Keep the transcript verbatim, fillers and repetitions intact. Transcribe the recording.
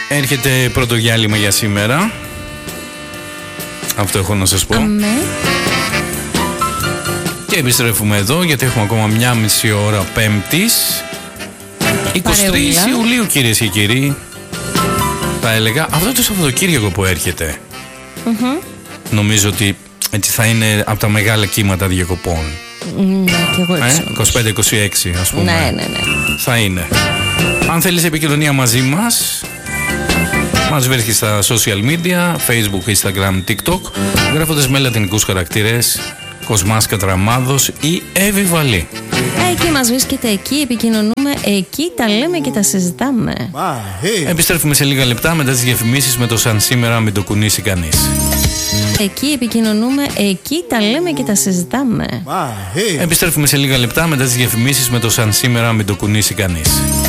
Έρχεται πρώτο διάλειμμα για σήμερα. Αυτό έχω να σας πω. Αμέ. Και επιστρέφουμε εδώ γιατί έχουμε ακόμα μια μισή ώρα Πέμπτης είκοσι τρεις Ιουλίου, κυρίες και κύριοι. Θα έλεγα αυτό το Σαββατοκύριακο που έρχεται. Mm-hmm. Νομίζω ότι έτσι θα είναι από τα μεγάλα κύματα διακοπών. Ναι, και εγώ έτσι. ε, είκοσι πέντε είκοσι έξι ας πούμε. Ναι, ναι, ναι. Θα είναι. Αν θέλεις επικοινωνία μαζί μας, μας βρίσκεις στα social media, Facebook, Instagram, TikTok, γράφοντας με λατινικούς χαρακτήρες Κοσμάς Κατραμάδος ή Εύη Βαλή. Εκεί μας βρίσκεται, εκεί επικοινωνούμε, εκεί τα λέμε και τα συζητάμε. Επιστρέφουμε σε λίγα λεπτά μετά τις διαφημίσεις με το «Σαν σήμερα μην το κουνήσει κανείς». Εκεί επικοινωνούμε, εκεί τα λέμε και τα συζητάμε. Επιστρέφουμε σε λίγα λεπτά μετά τις διαφημίσεις με το «Σαν σήμερα μην το κουνήσει κανείς».